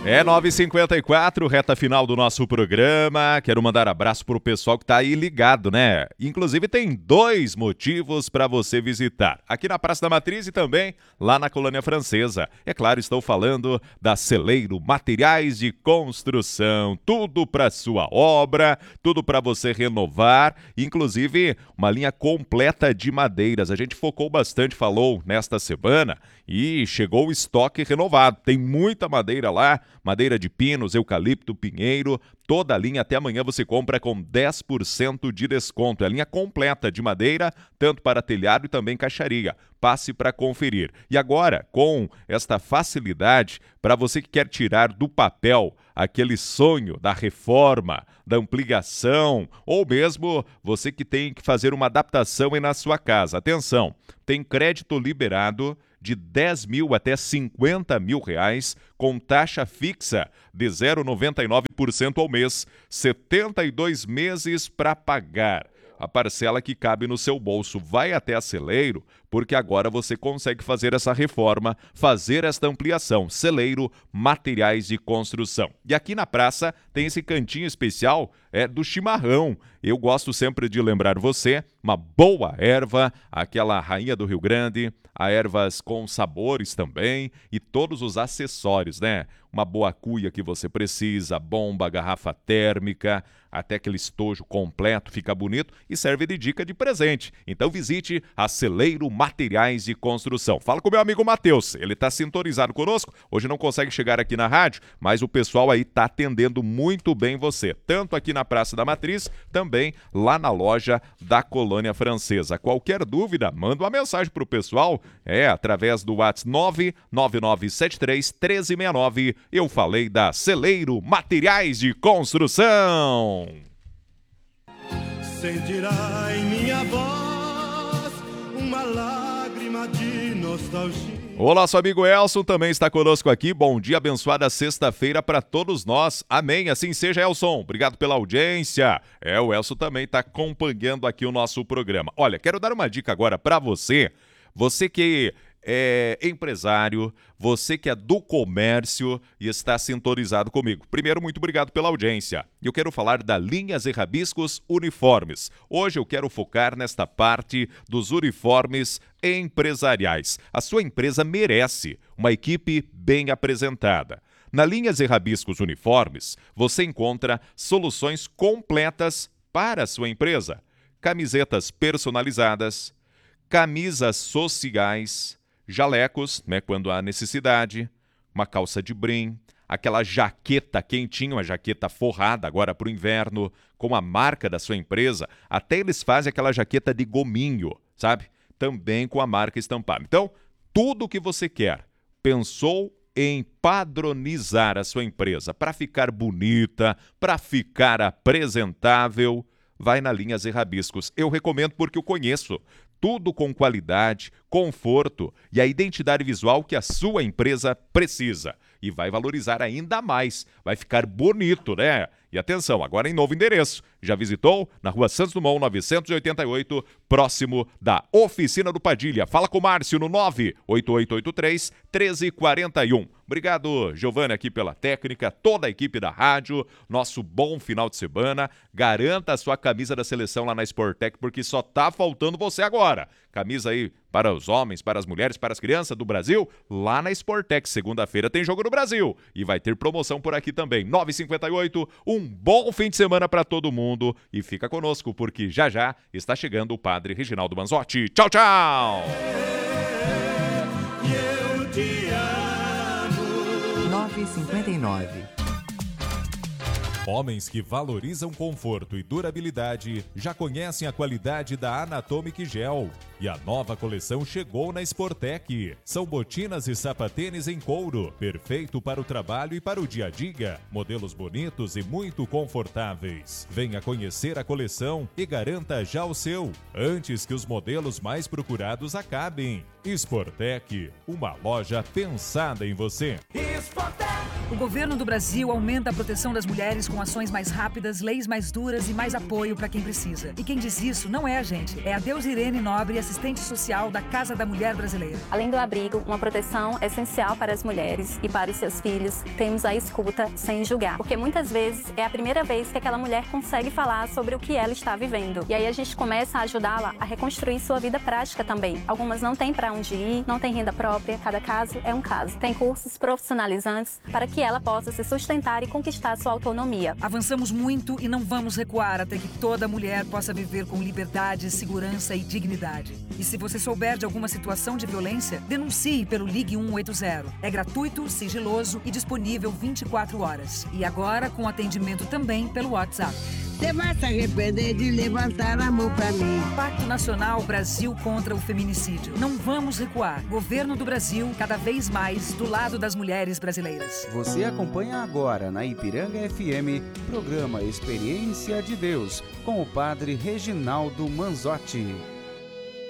É 9h54, reta final do nosso programa. Quero mandar abraço pro pessoal que tá aí ligado, né? Inclusive tem 2 motivos para você visitar. Aqui na Praça da Matriz e também lá na Colônia Francesa. É claro, estou falando da Celeiro Materiais de Construção. Tudo para sua obra, tudo para você renovar. Inclusive uma linha completa de madeiras. A gente focou bastante, falou nesta semana e chegou o estoque renovado. Tem muita madeira lá. Madeira de pinos, eucalipto, pinheiro, toda a linha até amanhã você compra com 10% de desconto. É a linha completa de madeira, tanto para telhado e também caixaria. Passe para conferir. E agora, com esta facilidade, para você que quer tirar do papel aquele sonho da reforma, da ampliação, ou mesmo você que tem que fazer uma adaptação aí na sua casa. Atenção, tem crédito liberado de 10 mil até 50 mil reais, com taxa fixa de 0,99% ao mês, 72 meses para pagar. A parcela que cabe no seu bolso. Vai até a Celeiro, porque agora você consegue fazer essa reforma, fazer esta ampliação. Celeiro Materiais de Construção. E aqui na praça tem esse cantinho especial do chimarrão. Eu gosto sempre de lembrar você, uma boa erva, aquela rainha do Rio Grande, a ervas com sabores também e todos os acessórios, né? Uma boa cuia que você precisa, bomba, garrafa térmica, até aquele estojo completo, fica bonito e serve de dica de presente. Então visite a Celeiro Materiais de Construção. Fala com o meu amigo Matheus, ele está sintonizado conosco, hoje não consegue chegar aqui na rádio, mas o pessoal aí está atendendo muito bem você, tanto aqui na Praça da Matriz, também lá na loja da Colônia Francesa. Qualquer dúvida, manda uma mensagem para o pessoal, através do WhatsApp 999731369. Eu falei da Celeiro Materiais de Construção. Sentirá em minha voz uma lágrima de nostalgia. O nosso amigo Elson também está conosco aqui. Bom dia, abençoada sexta-feira para todos nós. Amém. Assim seja, Elson. Obrigado pela audiência. O Elson também está acompanhando aqui o nosso programa. Olha, quero dar uma dica agora para você. Você que é empresário, você que é do comércio e está sintonizado comigo. Primeiro, muito obrigado pela audiência. Eu quero falar da Linhas e Rabiscos Uniformes. Hoje eu quero focar nesta parte dos uniformes empresariais. A sua empresa merece uma equipe bem apresentada. Na Linhas e Rabiscos Uniformes, você encontra soluções completas para a sua empresa. Camisetas personalizadas, camisas sociais, jalecos, quando há necessidade, uma calça de brim, aquela jaqueta quentinha, uma jaqueta forrada agora para o inverno, com a marca da sua empresa. Até eles fazem aquela jaqueta de gominho, sabe? Também com a marca estampada. Então, tudo o que você quer, pensou em padronizar a sua empresa para ficar bonita, para ficar apresentável, vai na Linhas e Rabiscos. Eu recomendo porque eu conheço. Tudo com qualidade, conforto e a identidade visual que a sua empresa precisa. E vai valorizar ainda mais. Vai ficar bonito, né? E atenção, agora em novo endereço. Já visitou? Na Rua Santos Dumont, 988, próximo da Oficina do Padilha. Fala com o Márcio no 98883-1341. Obrigado, Giovanni, aqui pela técnica, toda a equipe da rádio. Nosso bom final de semana. Garanta a sua camisa da seleção lá na Sportec, porque só tá faltando você agora. Camisa aí para os homens, para as mulheres, para as crianças do Brasil, lá na Sportec. Segunda-feira tem jogo no Brasil e vai ter promoção por aqui também. 9h58, um bom fim de semana para todo mundo e fica conosco porque já já está chegando o Padre Reginaldo Manzotti. Tchau, tchau! Eu te amo. 9h59. Homens que valorizam conforto e durabilidade já conhecem a qualidade da Anatomic Gel. E a nova coleção chegou na Sportec. São botinas e sapatênis em couro, perfeito para o trabalho e para o dia a dia. Modelos bonitos e muito confortáveis. Venha conhecer a coleção e garanta já o seu, antes que os modelos mais procurados acabem. Sportec, uma loja pensada em você. Sportec. O governo do Brasil aumenta a proteção das mulheres com ações mais rápidas, leis mais duras e mais apoio para quem precisa. E quem diz isso não é a gente, é a Deusirene Nobre, assistente social da Casa da Mulher Brasileira. Além do abrigo, uma proteção essencial para as mulheres e para os seus filhos, temos a escuta sem julgar. Porque muitas vezes é a primeira vez que aquela mulher consegue falar sobre o que ela está vivendo. E aí a gente começa a ajudá-la a reconstruir sua vida prática também. Algumas não têm para onde ir, não têm renda própria, cada caso é um caso. Tem cursos profissionalizantes para que ela possa se sustentar e conquistar sua autonomia. Avançamos muito e não vamos recuar até que toda mulher possa viver com liberdade, segurança e dignidade. E se você souber de alguma situação de violência, denuncie pelo Ligue 180. É gratuito, sigiloso e disponível 24 horas. E agora com atendimento também pelo WhatsApp. Você vai se arrepender de levantar a mão pra mim. Pacto Nacional Brasil contra o Feminicídio. Não vamos recuar. Governo do Brasil, cada vez mais do lado das mulheres brasileiras. Você acompanha agora na Ipiranga FM, programa Experiência de Deus, com o padre Reginaldo Manzotti.